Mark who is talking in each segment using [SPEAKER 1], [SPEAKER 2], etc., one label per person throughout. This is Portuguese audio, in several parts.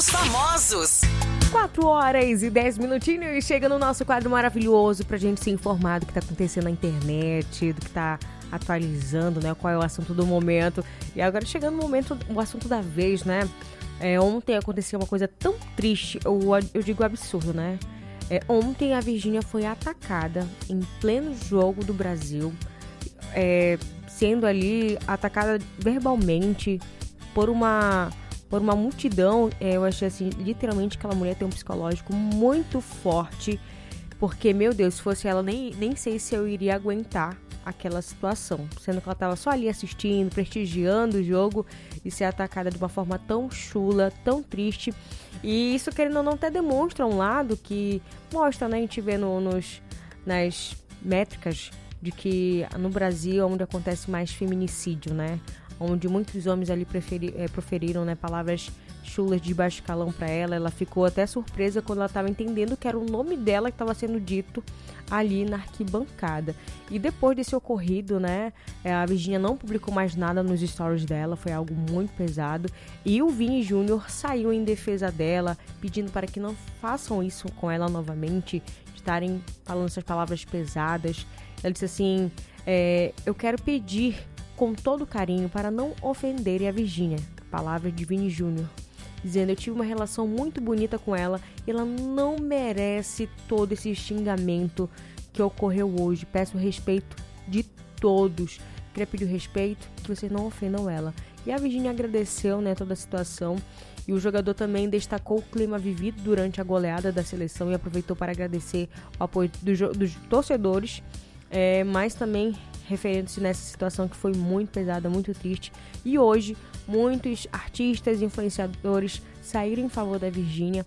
[SPEAKER 1] Famosos.
[SPEAKER 2] 4h10 e chega no nosso quadro maravilhoso pra gente ser informado do que tá acontecendo na internet, do que tá atualizando, né? Qual é o assunto do momento. E agora chegando no momento, o assunto da vez, né? Ontem aconteceu uma coisa tão triste, eu digo absurdo, né? Ontem a Virgínia foi atacada em pleno jogo do Brasil, sendo ali atacada verbalmente por uma multidão. Eu achei assim, literalmente aquela mulher tem um psicológico muito forte, porque, meu Deus, se fosse ela, nem sei se eu iria aguentar aquela situação, sendo que ela estava só ali assistindo, prestigiando o jogo e ser atacada de uma forma tão chula, tão triste. E isso, querendo ou não, até demonstra um lado que mostra, né, a gente vê nas métricas de que no Brasil é onde acontece mais feminicídio, né? Onde muitos homens ali proferiram, né, palavras chulas de baixo calão para ela. Ela ficou até surpresa quando ela estava entendendo que era o nome dela que estava sendo dito ali na arquibancada. E depois desse ocorrido, né, a Virgínia não publicou mais nada nos stories dela, foi algo muito pesado. E o Vini Júnior saiu em defesa dela, pedindo para que não façam isso com ela novamente, de estarem falando essas palavras pesadas. Ela disse assim, eu quero pedir com todo carinho para não ofenderem a Virgínia, palavra de Vini Júnior, dizendo: eu tive uma relação muito bonita com ela e ela não merece todo esse xingamento que ocorreu hoje. Peço o respeito de todos. Queria pedir o respeito, que vocês não ofendam ela. E a Virgínia agradeceu, né, toda a situação. E o jogador também destacou o clima vivido durante a goleada da seleção e aproveitou para agradecer o apoio dos torcedores, mas também referente nessa situação que foi muito pesada, muito triste. E hoje, muitos artistas e influenciadores saíram em favor da Virgínia,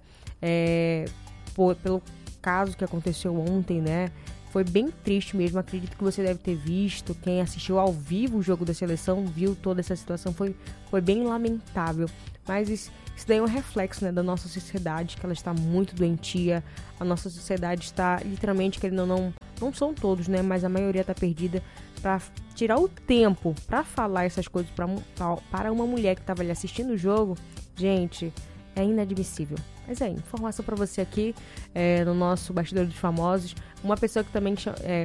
[SPEAKER 2] pelo caso que aconteceu ontem, né? Foi bem triste mesmo, acredito que você deve ter visto. Quem assistiu ao vivo o jogo da seleção viu toda essa situação, foi bem lamentável. Mas isso daí é um reflexo, né, da nossa sociedade, que ela está muito doentia. A nossa sociedade está literalmente querendo, não são todos, né, mas a maioria está perdida. Para tirar o tempo para falar essas coisas para uma mulher que estava ali assistindo o jogo, gente, é inadmissível. Mas informação para você aqui no nosso Bastidor dos Famosos. Uma pessoa que também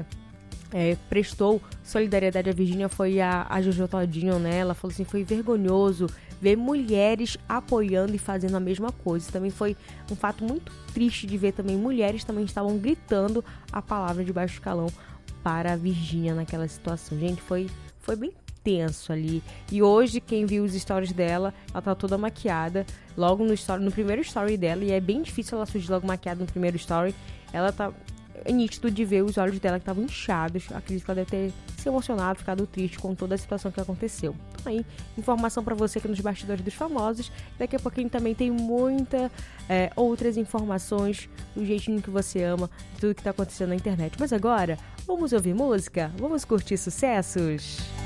[SPEAKER 2] prestou solidariedade à Virgínia foi a Jojo Todinho, né? Ela falou assim, foi vergonhoso ver mulheres apoiando e fazendo a mesma coisa. Também foi um fato muito triste de ver também mulheres também estavam gritando a palavra de baixo calão para a Virgínia naquela situação. Gente, foi bem tenso ali. E hoje, quem viu os stories dela, ela tá toda maquiada, logo no primeiro story dela, e é bem difícil ela surgir logo maquiada no primeiro story. Ela tá nítido de ver os olhos dela que estavam inchados. Acredito que ela deve ter se emocionado, ficado triste com toda a situação que aconteceu. Então aí, informação pra você aqui nos Bastidores dos Famosos. Daqui a pouquinho também tem muita outras informações do jeitinho que você ama, de tudo que tá acontecendo na internet. Mas agora, vamos ouvir música? Vamos curtir sucessos?